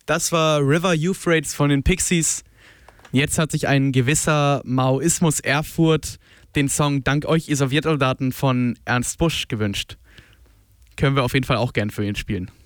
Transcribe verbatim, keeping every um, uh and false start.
Das war River Euphrates von den Pixies. Jetzt hat sich ein gewisser Maoismus Erfurt den Song Dank euch, ihr Sowjetsoldaten von Ernst Busch gewünscht. Können wir auf jeden Fall auch gern für ihn spielen.